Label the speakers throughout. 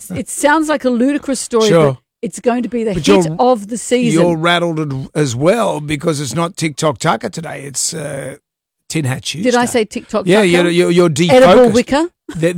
Speaker 1: it sounds like a ludicrous story,
Speaker 2: Sure.
Speaker 1: but it's going to be the
Speaker 2: But
Speaker 1: hit of the season.
Speaker 2: You're rattled as well because it's not TikTok Tucker today. It's Tin Hat Tuesday.
Speaker 1: Did I say TikTok?
Speaker 2: Yeah,
Speaker 1: Tucker?
Speaker 2: you're defocused.
Speaker 1: Edible wicker?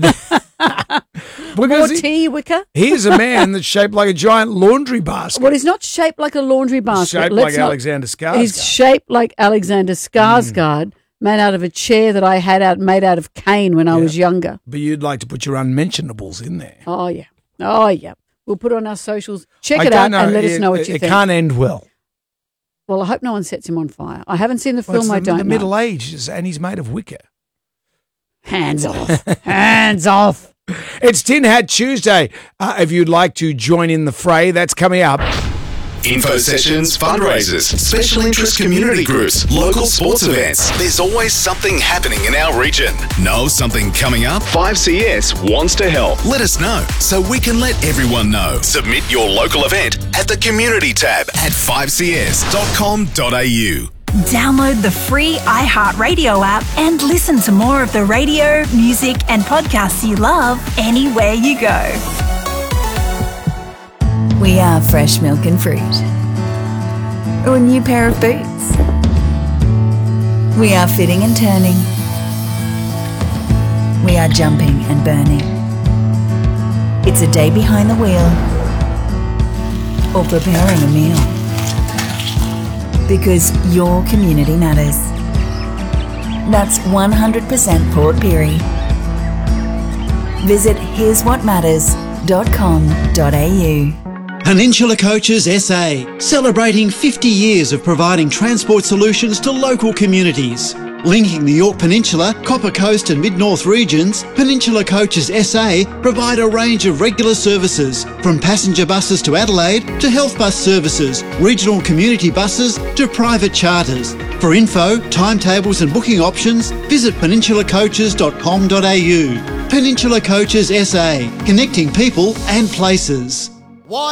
Speaker 1: More
Speaker 2: Because
Speaker 1: tea wicker?
Speaker 2: here's a man that's shaped like a giant laundry basket.
Speaker 1: Well, he's not shaped like a laundry basket.
Speaker 2: Shaped like Alexander Skarsgård.
Speaker 1: He's shaped like Alexander Skarsgård, made out of a chair that I had made out of cane when I was younger.
Speaker 2: But you'd like to put your unmentionables in there.
Speaker 1: Oh, yeah. Oh, yeah. We'll put it on our socials. Check it out and let us know what you
Speaker 2: think.
Speaker 1: think.
Speaker 2: It can't end well.
Speaker 1: Well, I hope no one sets him on fire. I haven't seen the film. I don't
Speaker 2: the
Speaker 1: know.
Speaker 2: Middle Ages, and he's made of wicker.
Speaker 1: Hands off. Hands off.
Speaker 2: It's Tin Hat Tuesday. If you'd like to join in the fray, that's coming up.
Speaker 3: Info sessions, fundraisers, special interest community groups, local sports events. There's always something happening in our region. Know something coming up? 5CS wants to help. Let us know so we can let everyone know. Submit your local event at the community tab at 5cs.com.au.
Speaker 4: Download the free iHeartRadio app and listen to more of the radio, music, and podcasts you love anywhere you go.
Speaker 5: We are fresh milk and fruit. Or a new pair of boots. We are fitting and turning. We are jumping and burning. It's a day behind the wheel. Or preparing a meal. Because your community matters. That's 100% Port Pirie. Visit here'swhatmatters.com.au.
Speaker 6: Peninsula Coaches SA, celebrating 50 years of providing transport solutions to local communities. Linking the Yorke Peninsula, Copper Coast and Mid-North regions, Peninsula Coaches SA provide a range of regular services, from passenger buses to Adelaide to health bus services, regional community buses to private charters. For info, timetables and booking options, visit peninsulacoaches.com.au. Peninsula Coaches SA, connecting people and places.